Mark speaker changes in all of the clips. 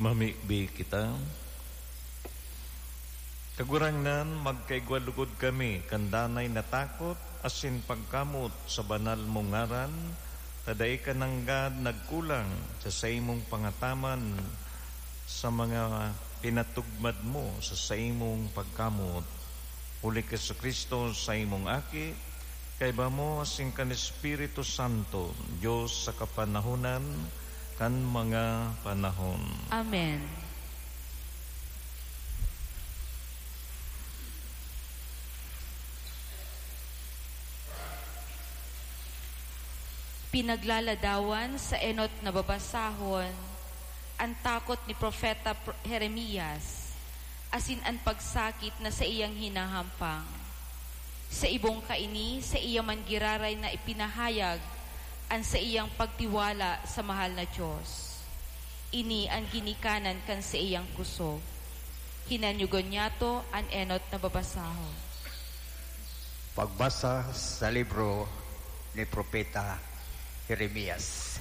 Speaker 1: Mamibi kita. Kagurangnan magkaigwalugod kami kandanay natakot asin pagkamot sa banal mong ngaran, taday ka nanggad nagkulang sa saimong pangataman sa mga pinatugmad mo sa saimong pagkamot. Uli ka sa Kristo sa imong aki, kayba mo asing kan Espiritu Santo, Diyos sa kapanahunan kan mga panahon.
Speaker 2: Amen. Pinaglaladawan sa enot na babasahon ang takot ni Propeta Jeremias, asin ang pagsakit na sa iyang hinahampang. Sa ibong kaini, sa iyang mangiraray na ipinahayag ang sa iyang pagtiwala sa mahal na Diyos. Ini ang ginikanan kan sa iyang kusog. Hinanyugon niya to ang enot na babasahon.
Speaker 3: Pagbasa sa libro ni Propeta Jeremias.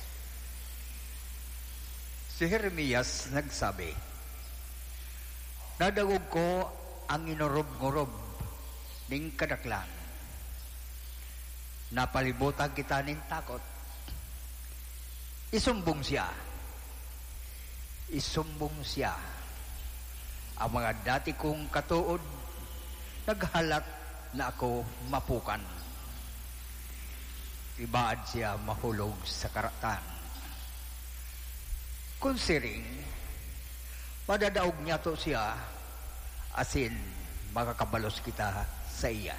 Speaker 3: Si Jeremias nagsabi, nadawog ko ang inurob-ngurob ning kadaklan. Napalibutan kita ning takot. Isumbong siya. Isumbong siya. Ang mga dati kong katuod, naghalat na ako mapukan. Ibaad siya mahulog sa karatan. Kunsiring, madadaog niya to siya, asin makakabalos kita sa iya.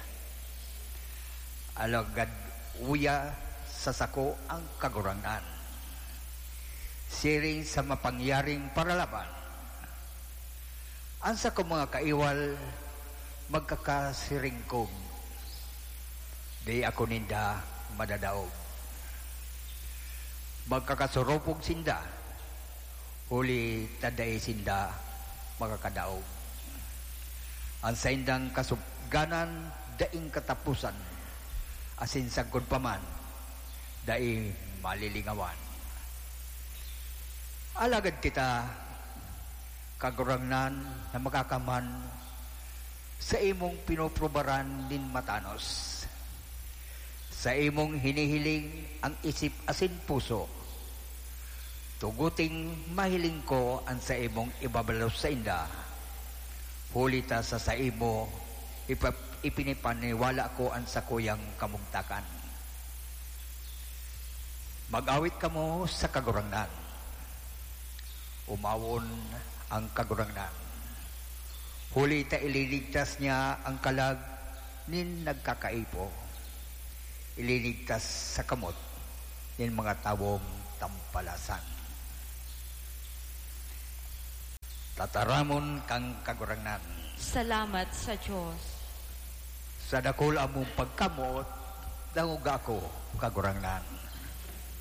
Speaker 3: Alagad uya sa sako ang kagurangan. Siring sa mapangyaring paralaban. Ang sa mga kaiwal, magkakasiringkog. Di ako ninda madadaog. Magkakasurupog sinda, huli taday sinda makakadaog. Ang sa indang kasupganan, daing katapusan, asin sagod paman, dai malilingawan. Alagad kita, kagurangnan na magakaman sa imong pinoprobaran din matanos. Sa imong hinihiling ang isip asin puso, tuguting mahiling ko ang sa imong ibabalos sa inda. Hulita sa imo, ipinipaniwala ko ang sa kuyang kamugtakan. Mag-awit ka mo sa kagurangnan. Umawon ang kagurangnan. Hulita ililigtas niya ang kalag nin nagkakaipo. Ililigtas sa kamot ng mga tawong tampalasan. Tataramon kang kagurangnan.
Speaker 2: Salamat sa Diyos.
Speaker 3: Sa dakol among pagkamot, dangog ako kagurangnan.